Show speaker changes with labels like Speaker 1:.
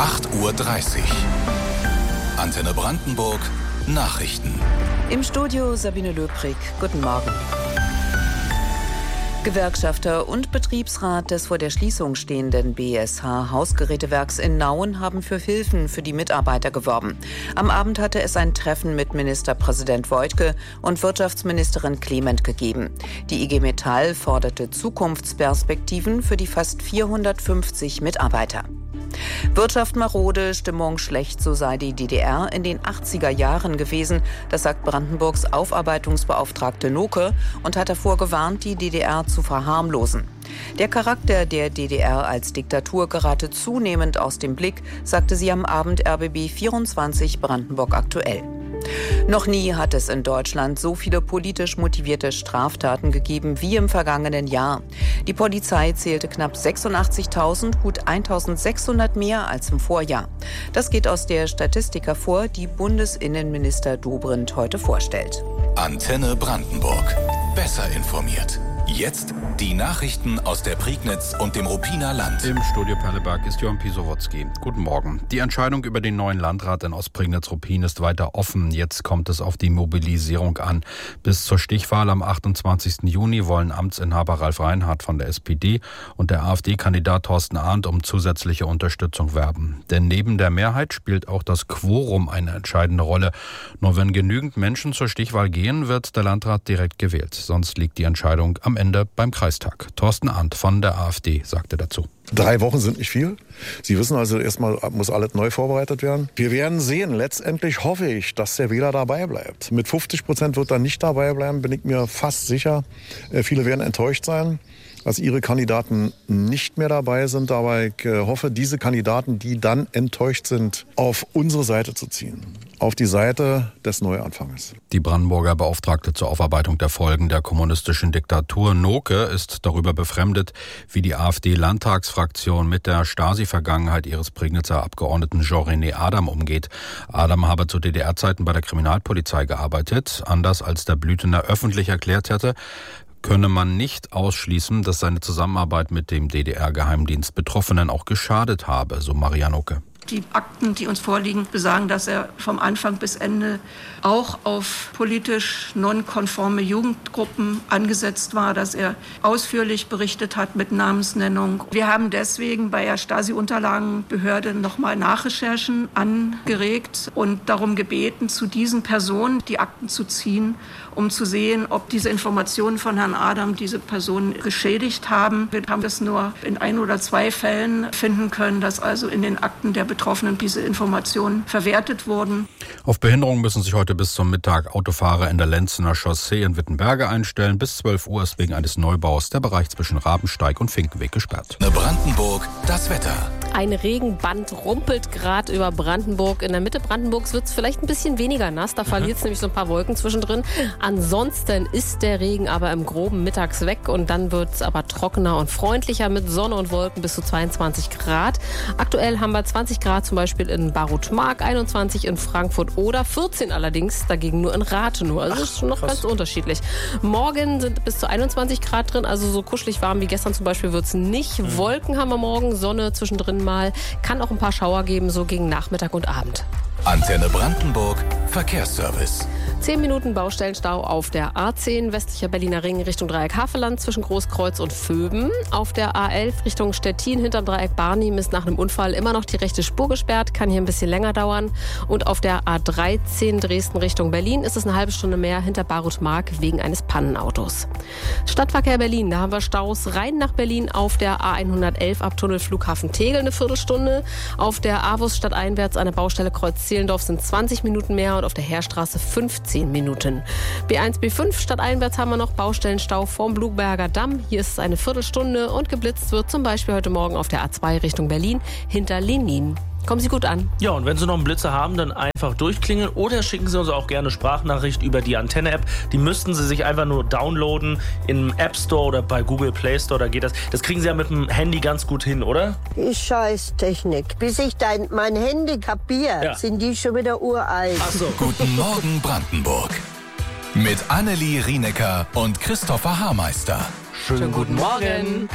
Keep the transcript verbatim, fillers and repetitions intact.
Speaker 1: acht Uhr dreißig. Antenne Brandenburg Nachrichten.
Speaker 2: Im Studio Sabine Löbrig. Guten Morgen. Gewerkschafter und Betriebsrat des vor der Schließung stehenden B S H Hausgerätewerks in Nauen haben für Hilfen für die Mitarbeiter geworben. Am Abend hatte es ein Treffen mit Ministerpräsident Woidke und Wirtschaftsministerin Clement gegeben. Die I G Metall forderte Zukunftsperspektiven für die fast vierhundertfünfzig Mitarbeiter. Wirtschaft marode, Stimmung schlecht, so sei die D D R in den achtziger Jahren gewesen. Das sagt Brandenburgs Aufarbeitungsbeauftragte Noke und hat davor gewarnt, die D D R zu verharmlosen. Der Charakter der D D R als Diktatur gerate zunehmend aus dem Blick, sagte sie am Abend R B B vierundzwanzig Brandenburg aktuell. Noch nie hat es in Deutschland so viele politisch motivierte Straftaten gegeben wie im vergangenen Jahr. Die Polizei zählte knapp sechsundachtzigtausend, gut eintausendsechshundert mehr als im Vorjahr. Das geht aus der Statistik hervor, die Bundesinnenminister Dobrindt heute vorstellt.
Speaker 1: Antenne Brandenburg. Besser informiert. Jetzt die Nachrichten aus der Prignitz und dem Ruppiner Land.
Speaker 3: Im Studio Perleberg ist Johann Pisowotzki. Guten Morgen. Die Entscheidung über den neuen Landrat in Ostprignitz-Ruppin ist weiter offen. Jetzt kommt es auf die Mobilisierung an. Bis zur Stichwahl am achtundzwanzigsten Juni wollen Amtsinhaber Ralf Reinhardt von der S P D und der AfD-Kandidat Thorsten Arndt um zusätzliche Unterstützung werben. Denn neben der Mehrheit spielt auch das Quorum eine entscheidende Rolle. Nur wenn genügend Menschen zur Stichwahl gehen, wird der Landrat direkt gewählt. Sonst liegt die Entscheidung am Ende beim Kreistag. Thorsten Arndt von der AfD sagte dazu.
Speaker 4: Drei Wochen sind nicht viel. Sie wissen also, erstmal muss alles neu vorbereitet werden. Wir werden sehen. Letztendlich hoffe ich, dass der Wähler dabei bleibt. Mit fünfzig Prozent wird er nicht dabei bleiben, bin ich mir fast sicher. Viele werden enttäuscht sein, dass ihre Kandidaten nicht mehr dabei sind. Aber ich hoffe, diese Kandidaten, die dann enttäuscht sind, auf unsere Seite zu ziehen. Auf die Seite des Neuanfanges.
Speaker 3: Die Brandenburger Beauftragte zur Aufarbeitung der Folgen der kommunistischen Diktatur Noke ist darüber befremdet, wie die AfD-Landtagsfraktion mit der Stasi-Vergangenheit ihres Prignitzer Abgeordneten Jean-René Adam umgeht. Adam habe zu D D R-Zeiten bei der Kriminalpolizei gearbeitet. Anders als der Blüthener öffentlich erklärt hätte, könne man nicht ausschließen, dass seine Zusammenarbeit mit dem D D R-Geheimdienst Betroffenen auch geschadet habe, so Maria Noke.
Speaker 5: Die Akten, die uns vorliegen, besagen, dass er vom Anfang bis Ende auch auf politisch nonkonforme Jugendgruppen angesetzt war, dass er ausführlich berichtet hat mit Namensnennung. Wir haben deswegen bei der Stasi-Unterlagenbehörde nochmal Nachrecherchen angeregt und darum gebeten, zu diesen Personen die Akten zu ziehen, um zu sehen, ob diese Informationen von Herrn Adam diese Person geschädigt haben. Wir haben das nur in ein oder zwei Fällen finden können, dass also in den Akten der Betroffenen diese Informationen verwertet wurden.
Speaker 3: Auf Behinderung müssen sich heute bis zum Mittag Autofahrer in der Lenzener Chaussee in Wittenberge einstellen. Bis zwölf Uhr ist wegen eines Neubaus der Bereich zwischen Rabensteig und Finkenweg gesperrt.
Speaker 1: Brandenburg, das Wetter.
Speaker 6: Ein Regenband rumpelt gerade über Brandenburg. In der Mitte Brandenburgs wird es vielleicht ein bisschen weniger nass. Da verliert es nämlich so ein paar Wolken zwischendrin. Ansonsten ist der Regen aber im Groben mittags weg. Und dann wird es aber trockener und freundlicher mit Sonne und Wolken bis zu zweiundzwanzig Grad. Aktuell haben wir zwanzig Grad zum Beispiel in Barutmark, einundzwanzig in Frankfurt oder vierzehn allerdings dagegen nur in Rathenow. Also ist schon noch ganz unterschiedlich. Morgen sind bis zu einundzwanzig Grad drin. Also so kuschelig warm wie gestern zum Beispiel wird es nicht. Mhm. Wolken haben wir morgen, Sonne zwischendrin mal. Kann auch ein paar Schauer geben, so gegen Nachmittag und Abend.
Speaker 1: Antenne Brandenburg, Verkehrsservice.
Speaker 6: Zehn Minuten Baustellenstau auf der A zehn, westlicher Berliner Ring Richtung Dreieck Havelland zwischen Großkreuz und Vöben. Auf der A elf Richtung Stettin hinterm Dreieck Barnim ist nach einem Unfall immer noch die rechte Spur gesperrt, kann hier ein bisschen länger dauern. Und auf der A dreizehn Dresden Richtung Berlin ist es eine halbe Stunde mehr hinter Barutmark wegen eines Pannenautos. Stadtverkehr Berlin, da haben wir Staus rein nach Berlin auf der A hundertelf ab Tunnel Flughafen Tegel eine Viertelstunde. Auf der A-Bus stadteinwärts an der Baustelle Kreuz Zehlendorf sind zwanzig Minuten mehr und auf der Heerstraße fünfzehn Minuten. B eins, B fünf stadteinwärts haben wir noch Baustellenstau vorm Bluberger Damm. Hier ist es eine Viertelstunde und geblitzt wird zum Beispiel heute Morgen auf der A zwei Richtung Berlin hinter Lenin. Kommen Sie gut an.
Speaker 7: Ja, und wenn Sie noch einen Blitzer haben, dann einfach durchklingeln oder schicken Sie uns auch gerne Sprachnachricht über die Antenne-App. Die müssten Sie sich einfach nur downloaden im App Store oder bei Google Play Store. Da geht das. Das kriegen Sie ja mit dem Handy ganz gut hin, oder?
Speaker 8: Die Scheißtechnik. Bis ich dein, mein Handy kapiere, ja. Sind die schon wieder uralt.
Speaker 7: Ach so.
Speaker 1: Guten Morgen Brandenburg. Mit Annelie Rienecker und Christopher Haarmeister.
Speaker 6: Schönen guten Morgen.